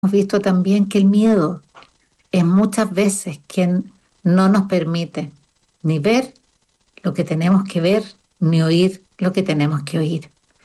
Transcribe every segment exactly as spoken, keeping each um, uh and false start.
hemos visto también que el miedo es muchas veces quien no nos permite ni ver lo que tenemos que ver, ni oír lo que tenemos que oír.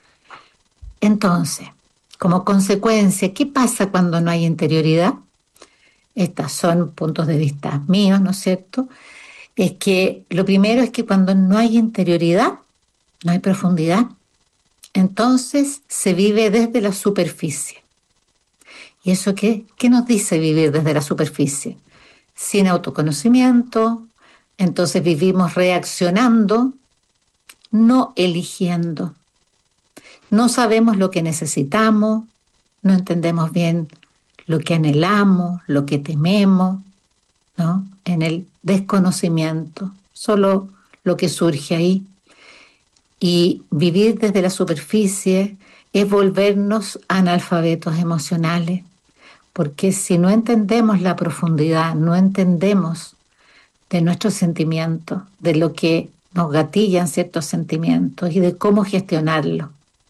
Entonces, como consecuencia, ¿qué pasa cuando no hay interioridad? Estos son puntos de vista míos, ¿no es cierto? Es que lo primero es que cuando no hay interioridad, no hay profundidad, entonces se vive desde la superficie. ¿Y eso qué? ¿Qué nos dice vivir desde la superficie? Sin autoconocimiento, entonces vivimos reaccionando, no eligiendo. No sabemos lo que necesitamos, no entendemos bien lo que anhelamos, lo que tememos, ¿no? En el desconocimiento, solo lo que surge ahí. Y vivir desde la superficie es volvernos analfabetos emocionales, porque si no entendemos la profundidad, no entendemos de nuestros sentimientos, de lo que nos gatillan ciertos sentimientos y de cómo gestionarlos.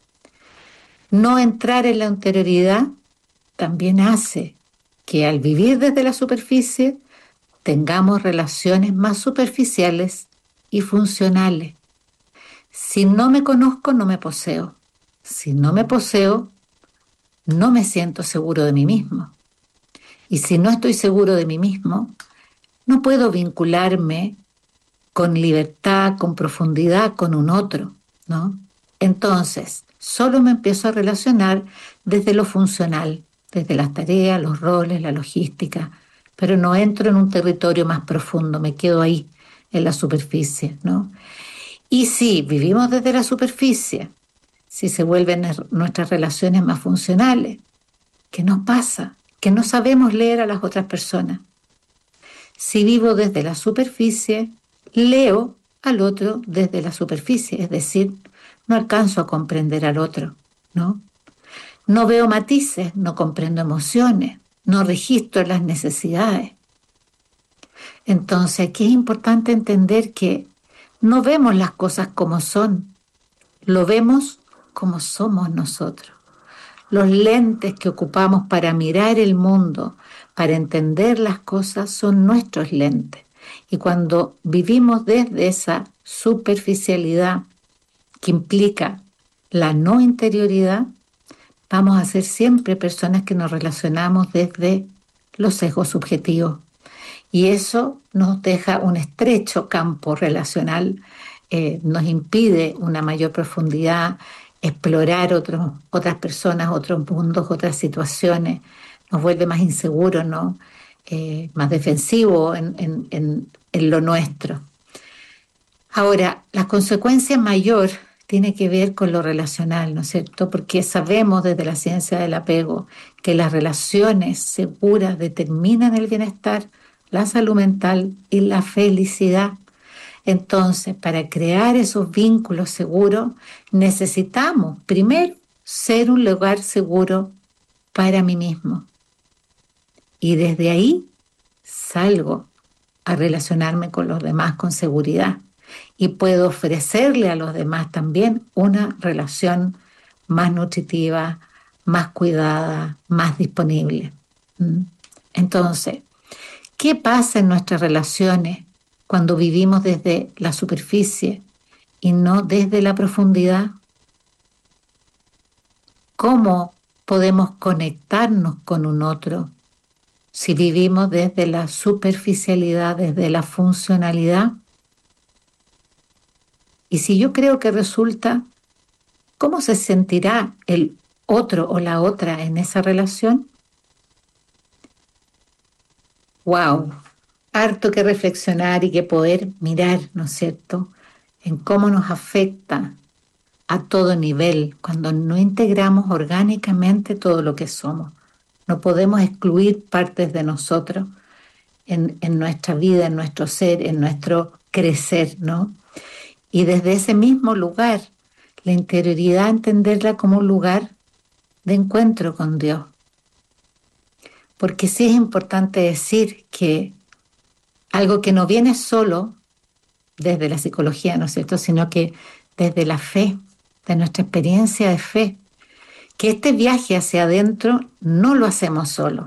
No entrar en la interioridad también hace que al vivir desde la superficie tengamos relaciones más superficiales y funcionales. Si no me conozco, no me poseo. Si no me poseo, no me siento seguro de mí mismo. Y si no estoy seguro de mí mismo, no puedo vincularme con libertad, con profundidad, con un otro, ¿no? Entonces, solo me empiezo a relacionar desde lo funcional, desde las tareas, los roles, la logística, pero no entro en un territorio más profundo, me quedo ahí, en la superficie, ¿no? Y si vivimos desde la superficie, si se vuelven nuestras relaciones más funcionales, ¿qué nos pasa? Que no sabemos leer a las otras personas. Si vivo desde la superficie, leo al otro desde la superficie, es decir, no alcanzo a comprender al otro, ¿no? No veo matices, no comprendo emociones, no registro las necesidades. Entonces, aquí es importante entender que no vemos las cosas como son, lo vemos como somos nosotros. Los lentes que ocupamos para mirar el mundo, para entender las cosas, son nuestros lentes. Y cuando vivimos desde esa superficialidad que implica la no interioridad, vamos a ser siempre personas que nos relacionamos desde los sesgos subjetivos. Y eso nos deja un estrecho campo relacional, eh, nos impide una mayor profundidad, explorar otros, otras personas, otros mundos, otras situaciones, nos vuelve más inseguros, ¿no? Eh, más defensivos en, en, en, en lo nuestro. Ahora, la consecuencia mayor tiene que ver con lo relacional, ¿no es cierto? Porque sabemos desde la ciencia del apego que las relaciones seguras determinan el bienestar, la salud mental y la felicidad. Entonces, para crear esos vínculos seguros, necesitamos primero ser un lugar seguro para mí mismo. Y desde ahí salgo a relacionarme con los demás con seguridad. Y puedo ofrecerle a los demás también una relación más nutritiva, más cuidada, más disponible. ¿Mm? Entonces, ¿qué pasa en nuestras relaciones cuando vivimos desde la superficie y no desde la profundidad? ¿Cómo podemos conectarnos con un otro si vivimos desde la superficialidad, desde la funcionalidad? Y si yo creo que resulta, ¿cómo se sentirá el otro o la otra en esa relación? ¡Wow! Harto que reflexionar y que poder mirar, ¿no es cierto?, en cómo nos afecta a todo nivel cuando no integramos orgánicamente todo lo que somos. No podemos excluir partes de nosotros en, en nuestra vida, en nuestro ser, en nuestro crecer, ¿no? Y desde ese mismo lugar, la interioridad, entenderla como un lugar de encuentro con Dios. Porque sí es importante decir que algo que no viene solo desde la psicología, ¿no es cierto?, sino que desde la fe, de nuestra experiencia de fe, que este viaje hacia adentro no lo hacemos solo.